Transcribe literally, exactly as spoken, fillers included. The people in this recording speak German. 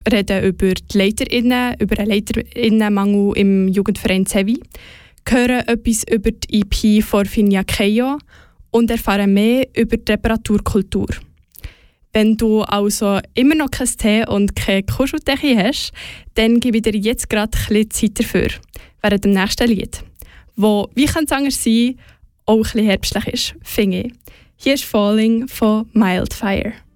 reden über die LeiterInnen, über den LeiterInnenmangel im Jugendverein Sevi, hören etwas über die E P von Finja Keio und erfahren mehr über die Reparaturkultur. Wenn du also immer noch kein Tee und keine Kuscheldecke hast, dann gebe ich dir jetzt gerade ein bisschen Zeit dafür, während dem nächsten Lied, wo, wie kann es anders sein, auch ein bisschen herbstlich ist, finde ich. Hier ist «Falling» von Mildfire.